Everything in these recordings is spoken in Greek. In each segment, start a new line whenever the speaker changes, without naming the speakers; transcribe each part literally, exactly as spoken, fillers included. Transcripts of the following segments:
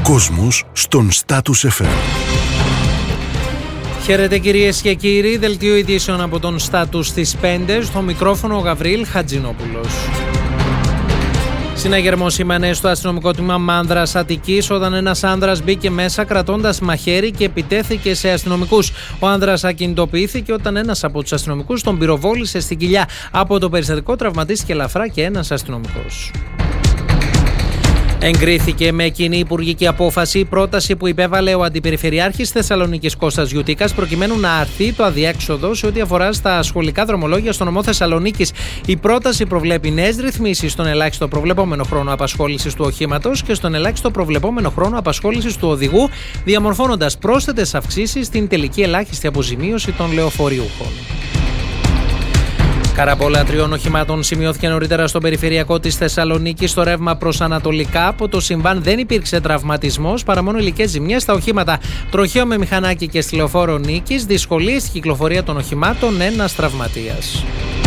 κόσμος στον Status εφ εμ.
Χαίρετε κυρίες και κύριοι, δελτίο ειδήσεων από τον Status στις πέντε, στο μικρόφωνο ο Γαβρίλ Χατζηνόπουλος. Συναγερμό σήμανε στο αστυνομικό τμήμα Μάνδρας Αττικής όταν ένας άνδρας μπήκε μέσα κρατώντας μαχαίρι και επιτέθηκε σε αστυνομικούς. Ο άνδρας ακινητοποιήθηκε όταν ένας από τους αστυνομικούς τον πυροβόλησε στην κοιλιά. Από το περιστατικό τραυματίστηκε ελαφρά και ένας αστυνομικός. Εγκρίθηκε με κοινή υπουργική απόφαση η πρόταση που υπέβαλε ο Αντιπεριφερειάρχης Θεσσαλονίκης Κώστας Γιουτίκας προκειμένου να αρθεί το αδιέξοδο σε ό,τι αφορά στα σχολικά δρομολόγια στο νομό Θεσσαλονίκης. Η πρόταση προβλέπει νέες ρυθμίσεις στον ελάχιστο προβλεπόμενο χρόνο απασχόλησης του οχήματος και στον ελάχιστο προβλεπόμενο χρόνο απασχόλησης του οδηγού, διαμορφώνοντας πρόσθετες αυξήσεις στην τελική ελάχιστη αποζημίωση των λεωφορείουχων. Καραμπόλα τριών οχημάτων σημειώθηκε νωρίτερα στο περιφερειακό της Θεσσαλονίκης. Στο ρεύμα προς ανατολικά από το συμβάν δεν υπήρξε τραυματισμός, παρά μόνο υλικές ζημιές στα οχήματα. Τροχαίο με μηχανάκι και στη λεωφόρο Νίκης, δυσκολίες στην κυκλοφορία των οχημάτων, ένας τραυματίας.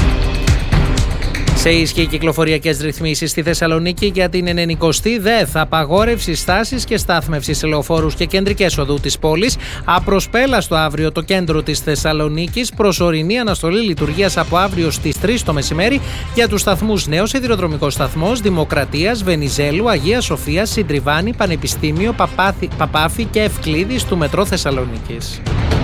Σε ισχύ κυκλοφοριακές ρυθμίσεις στη Θεσσαλονίκη για την ενενηκοστή ΔΕΘ, απαγόρευση στάσης και στάθμευσης σε λεωφόρους και κεντρικές οδού της πόλης, απροσπέλαστο αύριο το κέντρο της Θεσσαλονίκης, προσωρινή αναστολή λειτουργίας από αύριο στις τρεις το μεσημέρι για τους σταθμούς Νέος Σιδηροδρομικός Σταθμός, Δημοκρατίας, Βενιζέλου, Αγίας Σοφίας, Συντριβάνη, Πανεπιστήμιο, Παπάθη, Παπάφη και Ευκλήδης του Μετρό Θεσσαλονίκης.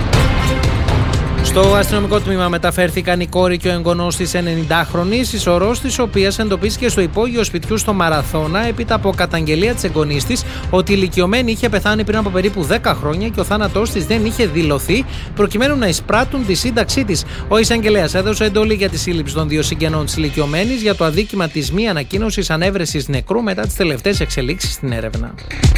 Στο αστυνομικό τμήμα μεταφέρθηκαν η κόρη και ο εγγονός της ενενηντάχρονης, η σωρός της οποίας εντοπίστηκε στο υπόγειο σπιτιού στο Μαραθώνα έπειτα από καταγγελία της εγγονής της ότι η ηλικιωμένη είχε πεθάνει πριν από περίπου δέκα χρόνια και ο θάνατός της δεν είχε δηλωθεί προκειμένου να εισπράττουν τη σύνταξή της. Ο εισαγγελέας έδωσε εντολή για τη σύλληψη των δύο συγγενών της ηλικιωμένης για το αδίκημα της μη ανακοίνωσης ανέβρεσης νεκρού μετά τις τελευταίες εξελίξεις στην έρευνα.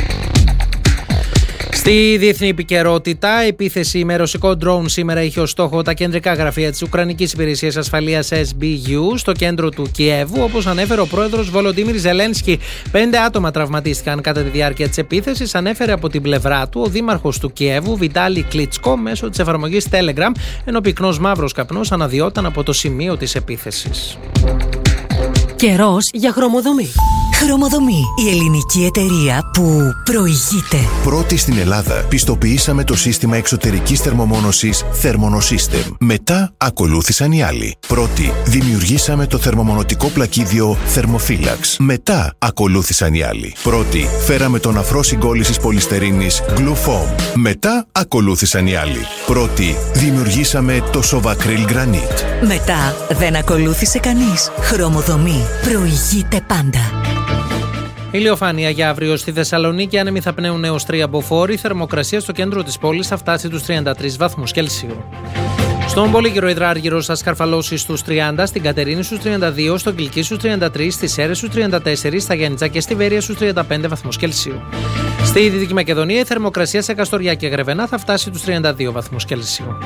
Στη διεθνή επικαιρότητα, επίθεση με ρωσικό ντρόουν σήμερα είχε ως στόχο τα κεντρικά γραφεία της Ουκρανικής Υπηρεσίας Ασφαλείας ες μπι γιου στο κέντρο του Κιέβου, όπως ανέφερε ο πρόεδρος Βολοντίμιρ Ζελένσκι. Πέντε άτομα τραυματίστηκαν κατά τη διάρκεια της επίθεσης, ανέφερε από την πλευρά του ο δήμαρχος του Κιέβου, Βιτάλι Κλίτσκο, μέσω της εφαρμογής Telegram, ενώ πυκνός μαύρος καπνός αναδυόταν από το σημείο της επίθεσης.
Καιρός για χρωμοδομή. Χρωμοδομή, η ελληνική εταιρεία που προηγείται.
Πρώτη στην Ελλάδα πιστοποιήσαμε το σύστημα εξωτερικής θερμομόνωσης Thermonosystem. Μετά ακολούθησαν οι άλλοι. Πρώτη δημιουργήσαμε το θερμομονωτικό πλακίδιο Thermophilax. Μετά ακολούθησαν οι άλλοι. Πρώτη φέραμε τον αφρό συγκόλλησης πολυστερίνης Glufoam. Μετά ακολούθησαν οι άλλοι. Πρώτη δημιουργήσαμε το Sovacryl Granite.
Μετά δεν ακολούθησε κανείς. Χρωμοδομή προηγείται πάντα.
Ηλιοφάνεια για αύριο στη Θεσσαλονίκη, άνεμοι θα πνέουν έως τρία μποφόρ, θερμοκρασία στο κέντρο της πόλης θα φτάσει τους τριάντα τρεις βαθμούς Κελσίου. Στον Πολύκυρο υδράργυρο θα σκαρφαλώσει στους τριάντα, στην Κατερίνη στους τριάντα δύο, στον Κιλκί στους τριάντα τρία, στις Σέρρες στους τριάντα τέσσερα, στα Γιάννητσά και στη Βέρεια στους τριάντα πέντε βαθμούς Κελσίου. Στη Δυτική Μακεδονία η θερμοκρασία σε Καστοριά και Γρεβενά θα φτάσει τους τριάντα δύο βαθμούς Κελσίου.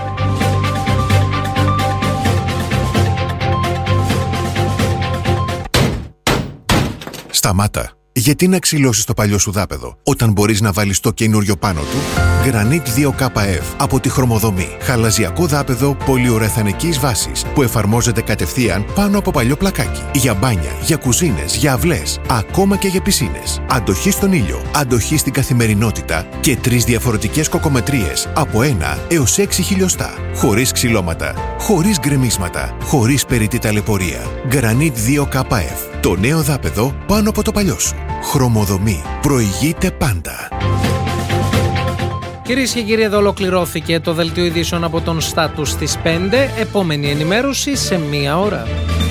Σταμάτα. Γιατί να ξυλώσεις το παλιό σου δάπεδο όταν μπορείς να βάλεις το καινούριο πάνω του? Granit δύο κέι εφ από τη Χρωμοδομή. Χαλαζιακό δάπεδο πολυουρεθανικής βάσης που εφαρμόζεται κατευθείαν πάνω από παλιό πλακάκι. Για μπάνια, για κουζίνες, για αυλές, ακόμα και για πισίνες. Αντοχή στον ήλιο, αντοχή στην καθημερινότητα και τρεις διαφορετικές κοκομετρίες από ένα έως έξι χιλιοστά. Χωρίς ξυλώματα, χωρίς γκρεμίσματα, χωρίς περιττή ταλαιπωρία. Granit δύο κέι εφ. Το νέο δάπεδο πάνω από το παλιό σου. Χρωμοδομή. Προηγείται πάντα.
Κυρίες και κύριοι, εδώ ολοκληρώθηκε το δελτίο ειδήσεων από τον Status στις πέντε. Επόμενη ενημέρωση σε μία ώρα.